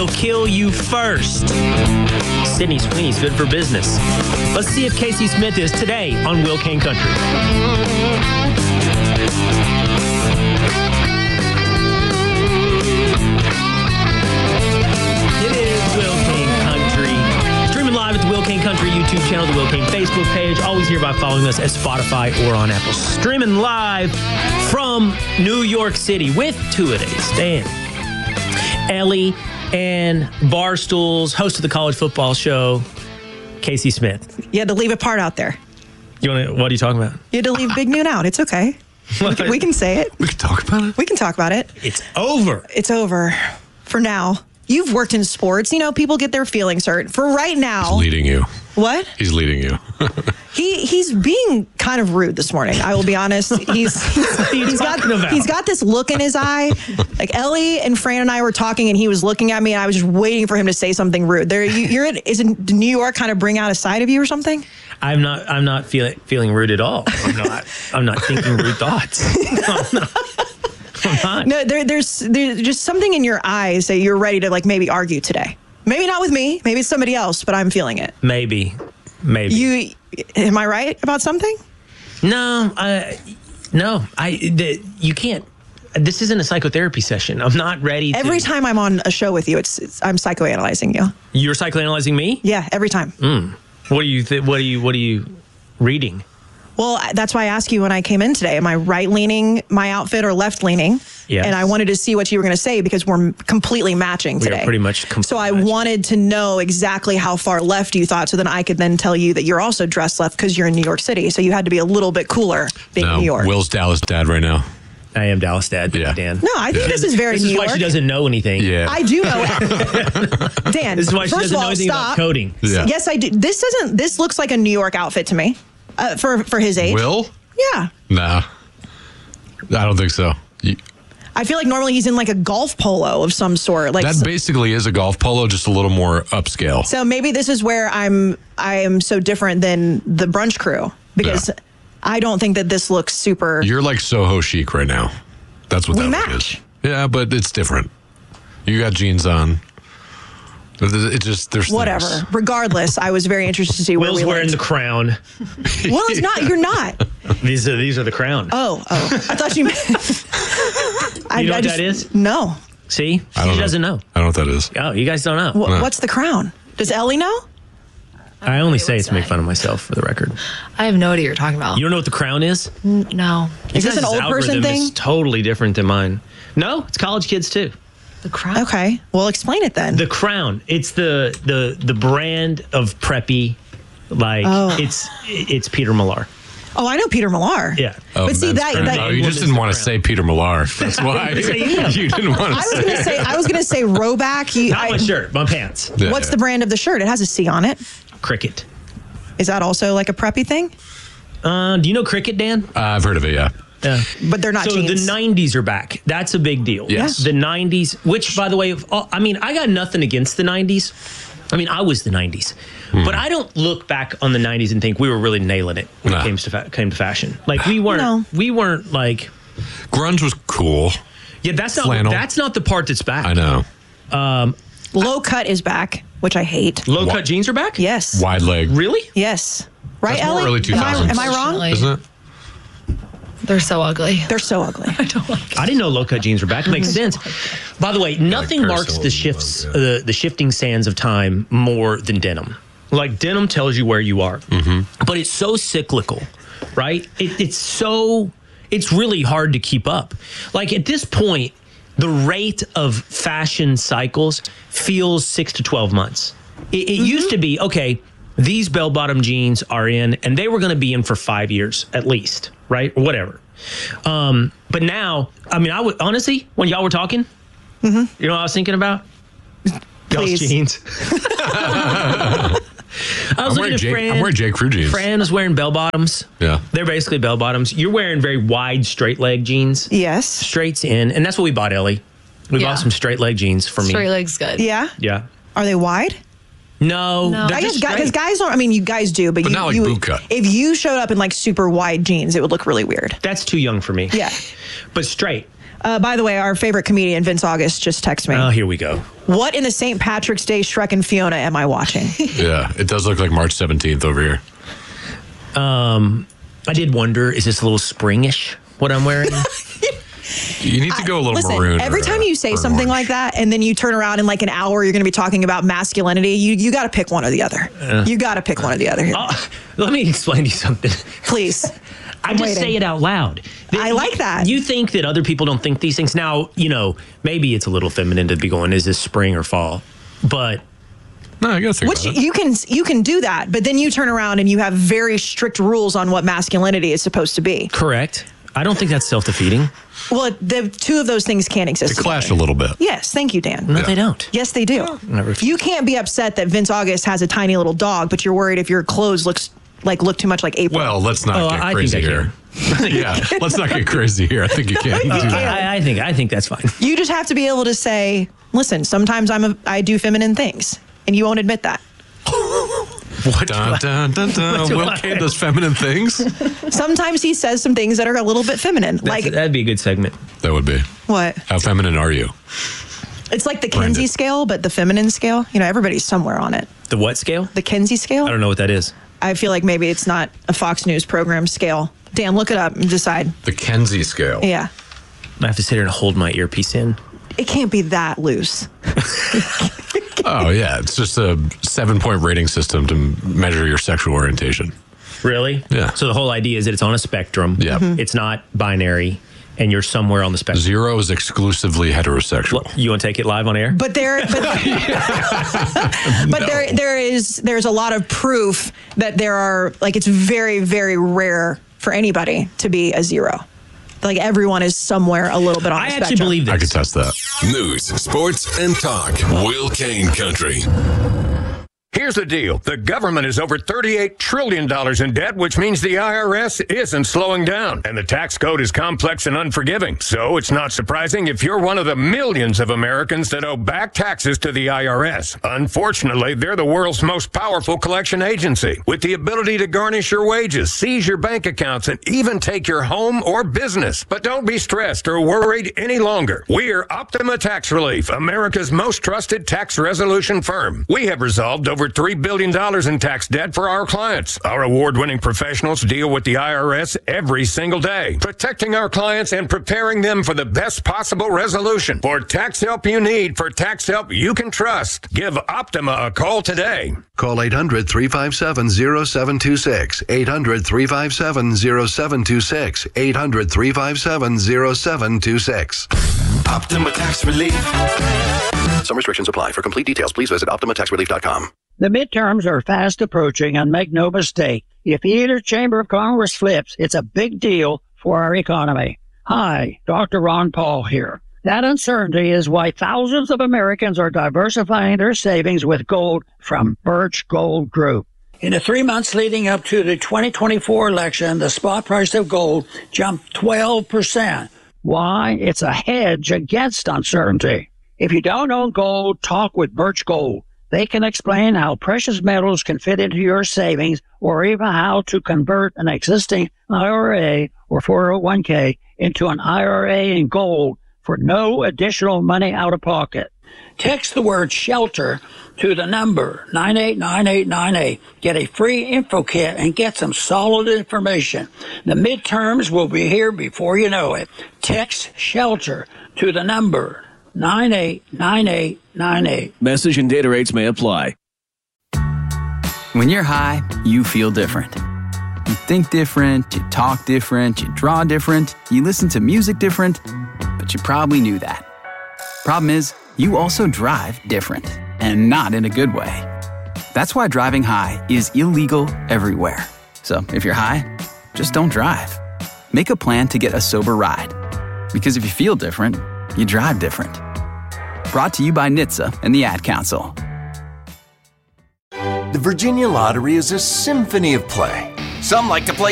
will kill you first. Sydney Sweeney's good for business. Let's see if Casey Smith is today on Will Kane Country. It is Will Kane Country. Streaming live at the Will Kane Country YouTube channel, the Will Kane Facebook page. Always here by following us at Spotify or on Apple. Streaming live from New York City with two-a-days. Dan, Ellie, and Barstool's host of the college football show, Casey Smith. You had to leave a part out there. What are you talking about? You had to leave Big Noon out. It's okay. We can say it. We can talk about it. We can talk about it. It's over. It's over for now. You've worked in sports. You know, people get their feelings hurt. For right now. He's leading you. What? He's leading you. He's being kind of rude this morning. I will be honest. He's got this look in his eye. Like Ellie and Fran and I were talking, and he was looking at me, and I was just waiting for him to say something rude. Isn't New York kind of bring out a side of you or something? I'm not feeling rude at all. I'm not thinking rude thoughts. I'm not. No, there's just something in your eyes that you're ready to like maybe argue today. Maybe not with me. Maybe it's somebody else, but I'm feeling it. Maybe. Am I right about something? No. You can't. This isn't a psychotherapy session. I'm not ready. Every time I'm on a show with you, I'm psychoanalyzing you. You're psychoanalyzing me? Yeah, every time. What are you reading? Well, that's why I asked you when I came in today. Am I right-leaning my outfit or left-leaning? Yes. And I wanted to see what you were going to say because we're completely matching today. We are pretty much completely So I wanted to know exactly how far left you thought so then I could then tell you that you're also dressed left because you're in New York City. So you had to be a little bit cooler being in New York. Will's Dallas dad right now. I am Dallas dad, Yeah. Dan. No, I think this is very This New is York. why she doesn't know anything. Yeah. I do know. Dan, This is why she first doesn't of know all, anything about stop. coding. Yeah. Yes, I do. This looks like a New York outfit to me for his age. Will? Yeah. Nah. I don't think so. I feel like normally he's in like a golf polo of some sort. Like That basically is a golf polo, just a little more upscale. So maybe this is where I am so different than the brunch crew because I don't think that this looks super. You're like Soho chic right now. That's what We that match. is. Yeah, but it's different. You got jeans on. It just there's Whatever. things. Regardless, I was very interested to see where Will's we wearing went. the crown. Well, it's not. You're not. These are the crown. Oh. I thought you meant. You know what that is? No. See? I don't She know. doesn't know. I don't know what that is. Oh, you guys don't know. What's the crown? Does Ellie know? I only say it to make fun of myself for the record. I have no idea what you're talking about. You don't know what the crown is? No. Is this an Guys' old person algorithm thing? is totally different than mine. No, it's college kids too. The crown? Okay. Well, explain it then. The crown. It's the brand of preppy. Like it's Peter Millar. Oh, I know Peter Millar. Yeah. Oh, But see men's that. crown. that Oh, you just didn't want to say Peter Millar. That's why you didn't want to say. I was gonna say Roback. Not my shirt, my pants. Yeah, What's yeah. the brand of the shirt? It has a C on it. Cricket. Is that also like a preppy thing? Do you know Cricket, Dan? I've heard of it. Yeah. Yeah. But they're not So jeans. the 90s are back. That's a big deal. Yes. The 90s, which, by the way, I mean, I got nothing against the 90s. I mean, I was the 90s. But I don't look back on the 90s and think we were really nailing it when it came to fashion. Like, we weren't like... Grunge was cool. Yeah, that's Flannel. not the part that's back. I know. Low cut is back, which I hate. Low-cut jeans are back? Yes. Wide leg. Really? Yes. Right, That's more Ellie? early 2000s. Am I wrong? Unfortunately. Isn't it? They're so ugly. They're so ugly. I don't like I didn't know low-cut jeans were back. It makes sense. By the way, nothing Paris marks the Hilton shifts, was, the shifting sands of time more than denim. Like, denim tells you where you are. But it's so cyclical, right? It's really hard to keep up. Like, at this point, the rate of fashion cycles feels 6 to 12 months. It used to be, okay, these bell-bottom jeans are in, and they were going to be in for 5 years at least, right? Or whatever. But now, I mean, honestly, when y'all were talking, you know what I was thinking about? Y'all's Please. jeans. I was looking at Fran. I'm wearing J. Crew jeans. Fran is wearing bell-bottoms. Yeah. They're basically bell-bottoms. You're wearing very wide, straight-leg jeans. Yes. Straights in, and that's what we bought, Ellie. We Yeah. bought some straight-leg jeans for Straight me. legs good. Yeah. Yeah. Are they wide? No. No. They're I guess just because straight. guys don't. I mean, you guys do, but, But not like you boot cut. If you showed up in like super wide jeans, it would look really weird. That's too young for me. Yeah. But straight. By the way, our favorite comedian, Vince August, just texted me. Oh, here we go. What in the St. Patrick's Day Shrek and Fiona am I watching? Yeah, it does look like March 17th over here. I did wonder, is this a little springish, what I'm wearing? You need to go a little Listen, maroon. every time you say something like that, and then you turn around in like an hour, you're going to be talking about masculinity. You got to pick one or the other. You got to pick one or the other here. Let me explain to you something. Please. I just say it out loud. I like that. You think that other people don't think these things. Now, maybe it's a little feminine to be going, is this spring or fall? But no, I guess you can do that, but then you turn around and you have very strict rules on what masculinity is supposed to be. Correct. I don't think that's self-defeating. Well, the two of those things can't exist. They clash a little bit. Yes, thank you, Dan. No, they don't. Yes, they do. You can't be upset that Vince August has a tiny little dog, but you're worried if your clothes look too much like April. Well, let's not get crazy here. Yeah, let's not get crazy here. I think you can. I think that's fine. You just have to be able to say, listen, sometimes I do feminine things, and you won't admit that. What? Dun, dun, dun, dun. Will Kane does feminine things? Sometimes he says some things that are a little bit feminine. That'd be a good segment. That would be. What? How feminine are you? It's like the Kinsey scale, but the feminine scale. Everybody's somewhere on it. The what scale? The Kinsey scale. I don't know what that is. I feel like maybe it's not a Fox News program scale. Dan, look it up and decide. The Kinsey scale. Yeah. I have to sit here and hold my earpiece in. It can't be that loose. Oh, yeah. It's just a 7-point rating system to measure your sexual orientation. Really? Yeah. So the whole idea is that it's on a spectrum. Yeah. Mm-hmm. It's not binary, and you're somewhere on the spectrum. 0 is exclusively heterosexual. You want to take it live on air? But there's a lot of proof that there are, it's very, very rare for anybody to be a 0. Like everyone is somewhere a little bit on the spectrum. I actually believe this. I could test that. News, sports, and talk. Will Kane Country. Here's the deal. The government is over $38 trillion in debt, which means the IRS isn't slowing down. And the tax code is complex and unforgiving. So it's not surprising if you're one of the millions of Americans that owe back taxes to the IRS. Unfortunately, they're the world's most powerful collection agency, with the ability to garnish your wages, seize your bank accounts, and even take your home or business. But don't be stressed or worried any longer. We're Optima Tax Relief, America's most trusted tax resolution firm. We have resolved over $3 billion in tax debt for our clients. Our award-winning professionals deal with the IRS every single day, protecting our clients and preparing them for the best possible resolution. For tax help you need, for tax help you can trust, give Optima a call today. Call 800-357-0726. 800-357-0726. 800-357-0726. Optima Tax Relief. Some restrictions apply. For complete details, please visit OptimaTaxRelief.com. The midterms are fast approaching, and make no mistake, if either chamber of Congress flips, it's a big deal for our economy. Hi, Dr. Ron Paul here. That uncertainty is why thousands of Americans are diversifying their savings with gold from Birch Gold Group. In the 3 months leading up to the 2024 election, the spot price of gold jumped 12%. Why? It's a hedge against uncertainty. If you don't own gold, talk with Birch Gold. They can explain how precious metals can fit into your savings, or even how to convert an existing IRA or 401k into an IRA in gold for no additional money out of pocket. Text the word SHELTER to the number 989898. Get a free info kit and get some solid information. The midterms will be here before you know it. Text SHELTER to the number 989898. Message and data rates may apply. When you're high, you feel different. You think different, you talk different, you draw different, you listen to music different, but you probably knew that. Problem is, you also drive different, and not in a good way. That's why driving high is illegal everywhere. So if you're high, just don't drive. Make a plan to get a sober ride. Because if you feel different, you drive different. Brought to you by NHTSA and the Ad Council. The Virginia Lottery is a symphony of play. Some like to play